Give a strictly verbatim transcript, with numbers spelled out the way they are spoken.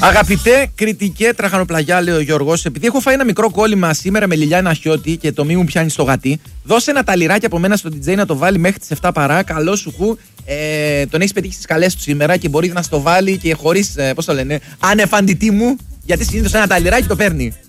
Αγαπητέ κριτικέ τραχανοπλαγιά, λέει ο Γιώργος, επειδή έχω φάει ένα μικρό κόλλημα σήμερα με Λιλιάνα Χιώτη και το μη μου πιάνει στο γατί, δώσε ένα ταλιράκι από μένα στο ντι τζέι να το βάλει μέχρι τις επτά παρά. Καλό σου χου. Ε, τον έχει πετύχει στις καλές του σήμερα και μπορεί να στο βάλει και χωρίς, ε, πώς το λένε, ανεφαντητή μου, γιατί συνήθως ένα ταλιράκι το παίρνει.